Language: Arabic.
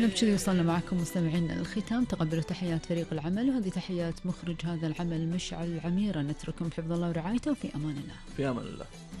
احنا بكذي وصلنا معكم مستمعين الختام. تقبلوا تحيات فريق العمل، وهذه تحيات مخرج هذا العمل مشعل عميرة. نترككم بحفظ الله ورعايته وفي امان الله. في امان الله.